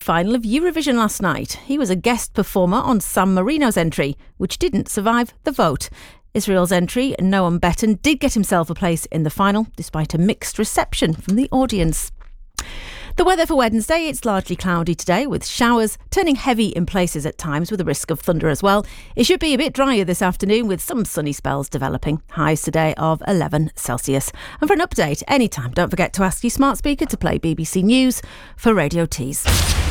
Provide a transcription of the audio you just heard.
semi-final of Eurovision last night. He was a guest performer on San Marino's entry, which didn't survive the vote. Israel's entry, Noam Betten, did get himself a place in the final, despite a mixed reception from the audience. The weather for Wednesday, it's largely cloudy today with showers turning heavy in places at times with a risk of thunder as well. It should be a bit drier this afternoon with some sunny spells developing. Highs today of 11 Celsius. And for an update anytime, don't forget to ask your smart speaker to play BBC News for Radio Tees.